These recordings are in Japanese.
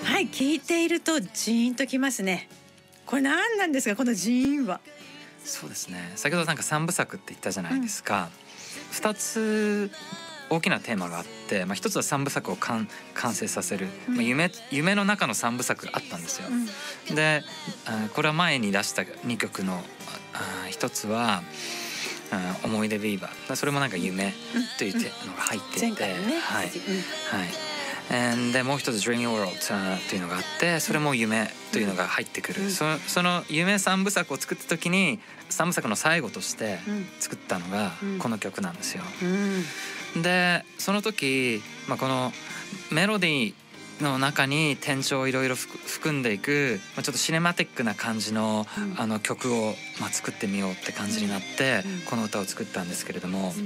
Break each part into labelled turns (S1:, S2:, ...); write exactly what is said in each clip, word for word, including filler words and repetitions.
S1: はい、聞いているとジーンときますね。これ何なんですか、このジーンは。
S2: そうですね、先ほどなんか三部作って言ったじゃないですか、うん、ふたつ大きなテーマがあって、まあ、ひとつは三部作を完成させる、うん、まあ、夢, 夢の中の三部作あったんですよ、うん、でこれは前に出したにきょくのひとつは思い出ビーバー、それもなんか夢というのが入っていて、
S1: 前回のね、
S2: はい、はいでもう一つ Dream Your World というのがあって、それも夢というのが入ってくる、うん、そ, その夢三部作を作った時に三部作の最後として作ったのがこの曲なんですよ、うん、でその時、まあ、このメロディーの中に転調をいろいろ含んでいく、まあ、ちょっとシネマティックな感じ の,、うん、あの曲を、まあ、作ってみようって感じになって、うん、この歌を作ったんですけれども、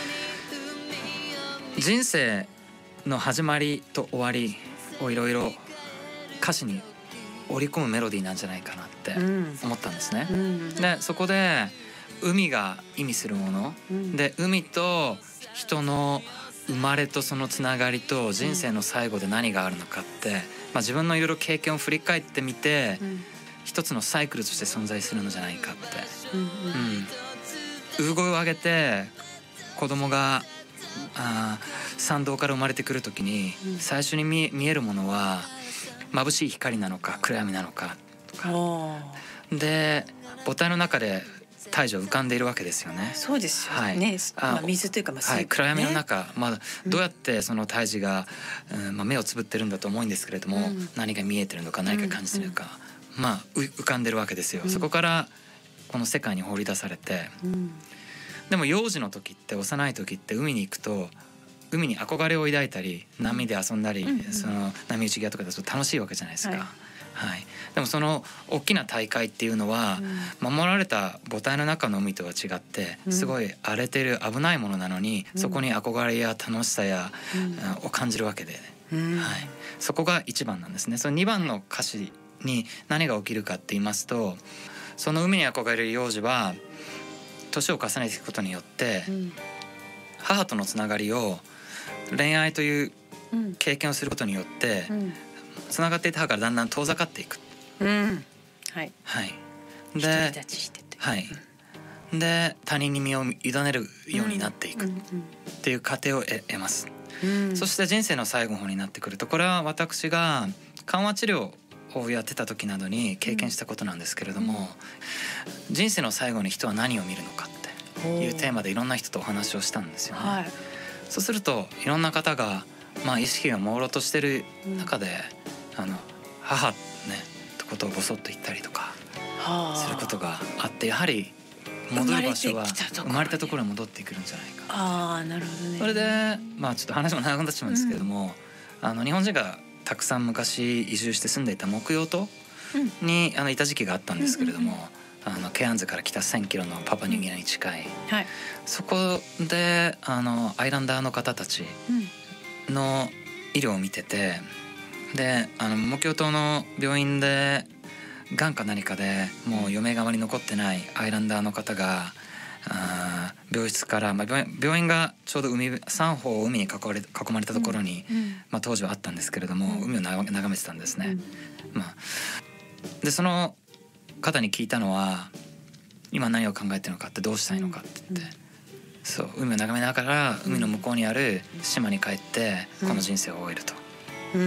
S2: うん、人生の始まりと終わりをいろいろ歌詞に織り込むメロディーなんじゃないかなって思ったんですね、うん、でそこで海が意味するもの、うん、で海と人の生まれとそのつながりと人生の最後で何があるのかって、まあ、自分のいろいろ経験を振り返ってみて、うん、一つのサイクルとして存在するのじゃないかって、うんうん、産声を上げて子供があ産道から生まれてくる時に最初に 見, 見えるものは眩しい光なのか暗闇なのかとかで母体の中で胎児は浮かんでいるわけですよね。
S1: そうですよね、はいまあ、水というかまあ水、ね、はい、暗
S2: 闇の中、まあ、どうやってその胎児が、うんまあ、目をつぶってるんだと思うんですけれども、うん、何が見えてるのか何か感じてるのか、うんまあ、浮かんでるわけですよ、うん、そこからこの世界に放り出されて、うん、でも幼児の時って幼い時って海に行くと海に憧れを抱いたり波で遊んだり、うん、その波打ち際とかだと楽しいわけじゃないですか、はいはい、でもその大きな大会っていうのは、うん、守られた母体の中の海とは違ってすごい荒れてる危ないものなのに、うん、そこに憧れや楽しさや、うん、を感じるわけで、うんはい、そこが一番なんですね。そのにばんの歌詞に何が起きるかって言いますと、その海に憧れる幼児は年を重ねていくことによって、うん、母とのつながりを恋愛という経験をすることによって、うんつながっていた母からだんだん遠ざかっていく、うんはいはい、で独り立ちしてて、はい、で他人に身を委ねるようになっていくっていう過程を得ます、うん、そして人生の最後の方になってくると、これは私が緩和治療をやってた時などに経験したことなんですけれども、うん、人生の最後に人は何を見るのかっていうテーマでいろんな人とお話をしたんですよね、はい、そうするといろんな方がまあ意識が朦朧としてる中で、うん、あの母ねってことをボソッと言ったりとかすることがあって、やはり戻る場所は生まれたところに戻ってくるんじゃないか。
S1: あーなるほどね。
S2: それでまあちょっと話も長くなっちゃうんですけれども、うん、あの日本人がたくさん昔移住して住んでいた木曜島に、うん、あのいた時期があったんですけれども、うんうんうんあのケアンズから北せんキロのパパニューギニアに近い、うんはい、そこであのアイランダーの方たちの医療を見てて、であの木曜島の病院でがんか何かでもう余命があまり残ってないアイランダーの方があ病室から、まあ、病院、病院がちょうど海さん方海に囲まれ、囲まれたところに、うんうんまあ、当時はあったんですけれども、うん、海を眺めてたんですね、うんまあ、でその方に聞いたのは今何を考えてるのかってどうしたいのかって言って、うん、そう海を眺めながら海の向こうにある島に帰ってこの人生を終えると、うん、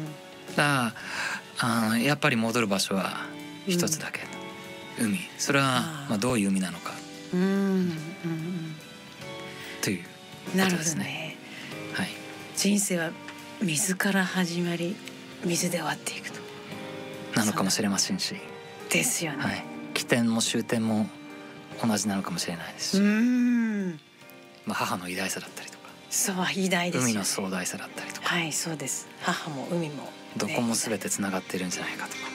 S2: だからあやっぱり戻る場所は一つだけ、うん、海それはまあどういう海なのか、うんうん、ということですね。なるほどね、はい、
S1: 人生は水から始まり水で終わっていくと
S2: なのかもしれませんし
S1: ですよね、はい、
S2: 起点も終点も同じなのかもしれないですし、うんまあ、母の偉大さだったりとか
S1: そう偉大ですよね、
S2: 海の壮大さだったりとか、
S1: はいそうです、母も海も、ね、
S2: どこも全てつながってるんじゃないかとか